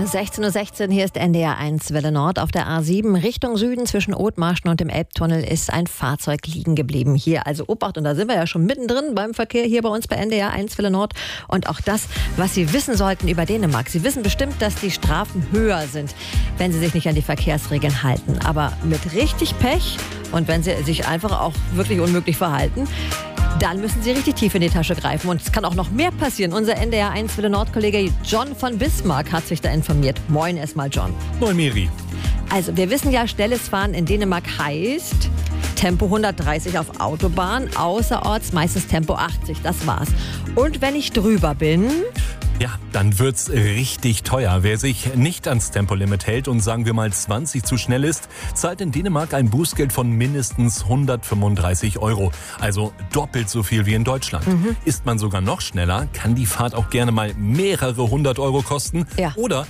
16:16 Uhr, hier ist NDR 1 Welle Nord. Auf der A7 Richtung Süden zwischen Othmarschen und dem Elbtunnel ist ein Fahrzeug liegen geblieben. Hier also Obacht, und da sind wir ja schon mittendrin beim Verkehr hier bei uns bei NDR 1 Welle Nord. Und auch das, was Sie wissen sollten über Dänemark. Sie wissen bestimmt, dass die Strafen höher sind, wenn Sie sich nicht an die Verkehrsregeln halten. Aber mit richtig Pech und wenn Sie sich einfach auch wirklich unmöglich verhalten, dann müssen Sie richtig tief in die Tasche greifen. Und es kann auch noch mehr passieren. Unser NDR 1 Welle Nord-Kollege John von Bismarck hat sich da informiert. Moin erstmal, John. Moin, Miri. Also, wir wissen ja, schnelles Fahren in Dänemark heißt Tempo 130 auf Autobahn, außerorts meistens Tempo 80. Das war's. Und wenn ich drüber bin... Ja, dann wird's richtig teuer. Wer sich nicht ans Tempolimit hält und sagen wir mal 20 zu schnell ist, zahlt in Dänemark ein Bußgeld von mindestens 135 €. Also doppelt so viel wie in Deutschland. Ist man sogar noch schneller, kann die Fahrt auch gerne mal mehrere 100 € kosten. Ja. Oder